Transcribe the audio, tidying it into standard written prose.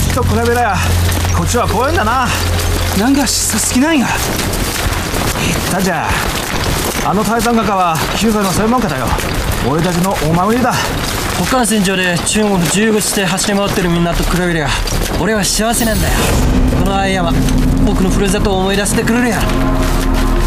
と比べりゃこっちは怖いんだな。 なんかさすきないが言ったじゃん、あの泰山画家は救助の専門家だよ。俺たちのお守りだ。 他の戦場で中国15地で走り回ってるみんなと比べりゃ俺は幸せなんだよ。この藍山僕のふるさとを思い出してくれるやろ。